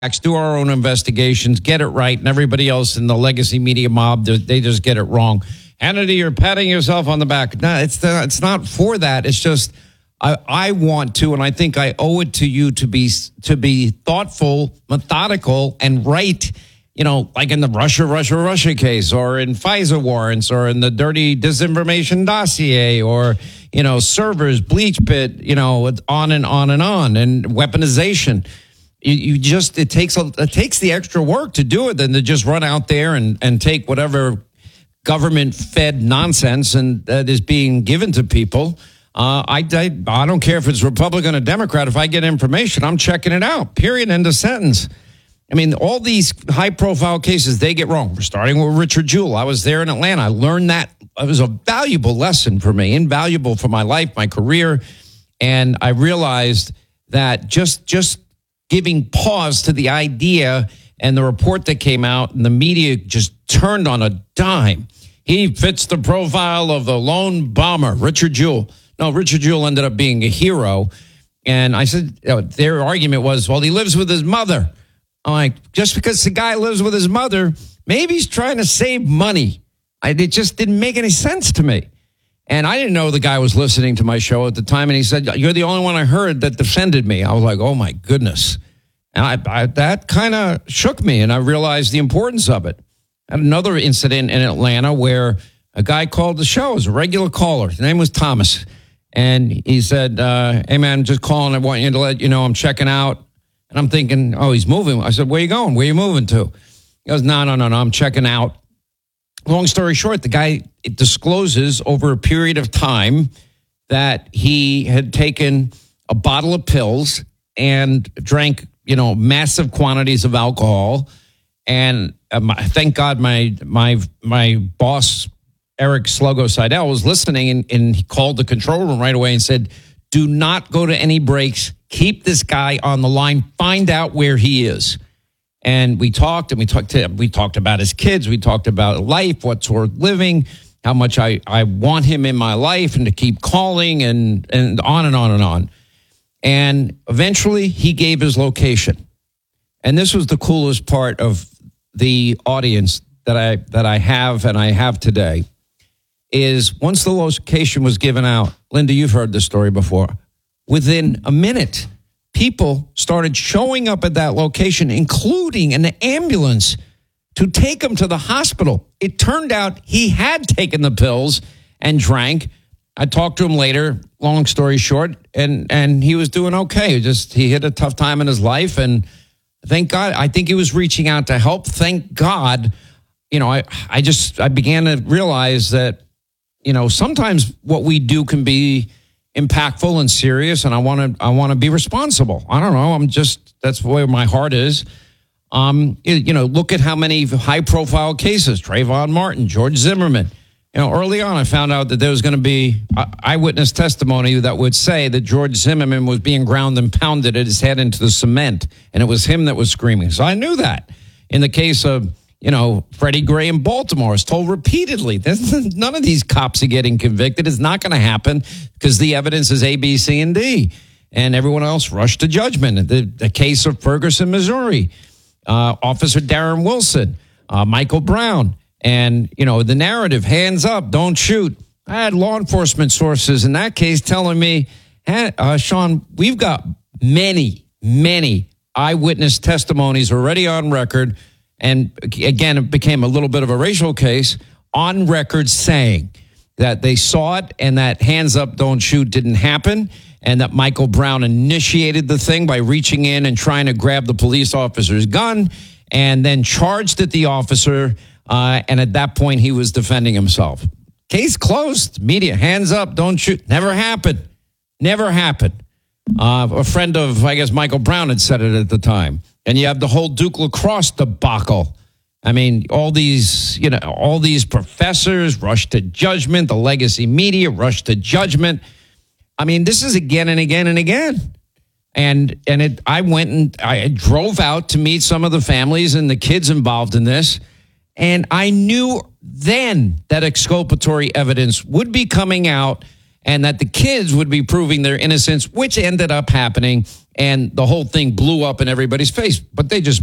do our own investigations, get it right, and everybody else in the legacy media mob, they just get it wrong. Hannity, you're patting yourself on the back. No, it's not for that. It's just I want to, and I think I owe it to you to be thoughtful, methodical, and right. You know, like in the Russia case, or in FISA warrants, or in the dirty disinformation dossier, or, you know, servers, bleach pit, you know, on and on and on, and weaponization. It takes the extra work to do it than to just run out there and take whatever government fed nonsense and that is being given to people. I don't care if it's Republican or Democrat. If I get information, I'm checking it out. Period. End of sentence. I mean, all these high-profile cases, they get wrong. We're starting with Richard Jewell. I was there in Atlanta. I learned that. It was a valuable lesson for me, invaluable for my life, my career. And I realized that just giving pause to the idea and the report that came out, and the media just turned on a dime. He fits the profile of the lone bomber, Richard Jewell. No, Richard Jewell ended up being a hero. And I said, their argument was, well, he lives with his mother. I'm like, just because the guy lives with his mother, maybe he's trying to save money. It just didn't make any sense to me. And I didn't know the guy was listening to my show at the time. And he said, you're the only one I heard that defended me. I was like, oh, my goodness. And that kind of shook me. And I realized the importance of it. I had another incident in Atlanta where a guy called the show. It was a regular caller. His name was Thomas. And he said, hey, man, just calling. I want you to let you know I'm checking out. And I'm thinking, oh, he's moving. I said, where you going? Where you moving to? He goes, no, I'm checking out. Long story short, the guy discloses over a period of time that he had taken a bottle of pills and drank, massive quantities of alcohol. And thank God my boss, Eric Sluggo Seidel, was listening, and he called the control room right away and said, do not go to any breaks. Keep this guy on the line. Find out where he is. And we talked about his kids. We talked about life, what's worth living, how much I want him in my life, and to keep calling, and on and on and on. And eventually he gave his location. And this was the coolest part of the audience that I have today, is once the location was given out, Linda, you've heard this story before, within a minute, people started showing up at that location, including an ambulance, to take him to the hospital. It turned out he had taken the pills and drank. I talked to him later, long story short, and he was doing okay. He hit a tough time in his life, and thank God, I think he was reaching out to help. Thank God, I began to realize that, sometimes what we do can be impactful and serious, and I want to be responsible. I don't know. That's where my heart is. Look at how many high profile cases, Trayvon Martin, George Zimmerman. Early on, I found out that there was going to be eyewitness testimony that would say that George Zimmerman was being ground and pounded at his head into the cement, and it was him that was screaming. So I knew that. In the case of, Freddie Gray in Baltimore, is told repeatedly, none of these cops are getting convicted. It's not going to happen because the evidence is A, B, C, and D. And everyone else rushed to judgment. The case of Ferguson, Missouri, Officer Darren Wilson, Michael Brown, and, the narrative, hands up, don't shoot. I had law enforcement sources in that case telling me, Sean, we've got many, many eyewitness testimonies already on record. And again, it became a little bit of a racial case, on record saying that they saw it and that hands up, don't shoot didn't happen, and that Michael Brown initiated the thing by reaching in and trying to grab the police officer's gun, and then charged at the officer, and at that point he was defending himself. Case closed. Media, hands up, don't shoot. Never happened. Never happened. A friend of, I guess, Michael Brown had said it at the time. And you have the whole Duke lacrosse debacle. I mean, all these professors rush to judgment. The legacy media rush to judgment. I mean, this is again and again and again. I drove out to meet some of the families and the kids involved in this. And I knew then that exculpatory evidence would be coming out, and that the kids would be proving their innocence, which ended up happening, and the whole thing blew up in everybody's face. But they just